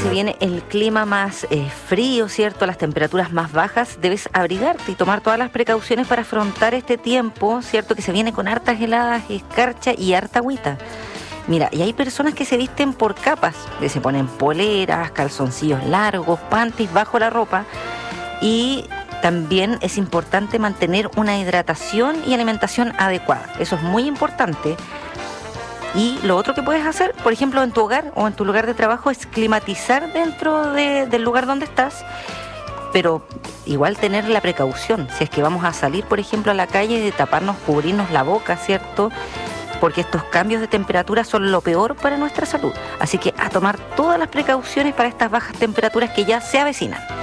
se viene el clima más frío, ¿cierto? Las temperaturas más bajas, debes abrigarte y tomar todas las precauciones para afrontar este tiempo, ¿cierto? Que se viene con hartas heladas, escarcha y harta agüita. Mira, y hay personas que se visten por capas, que se ponen poleras, calzoncillos largos, panties bajo la ropa, y también es importante mantener una hidratación y alimentación adecuada. Eso es muy importante. Y lo otro que puedes hacer, por ejemplo, en tu hogar o en tu lugar de trabajo, es climatizar dentro del lugar donde estás, pero igual tener la precaución. Si es que vamos a salir, por ejemplo, a la calle, de taparnos, cubrirnos la boca, ¿cierto? Porque estos cambios de temperatura son lo peor para nuestra salud. Así que a tomar todas las precauciones para estas bajas temperaturas que ya se avecinan.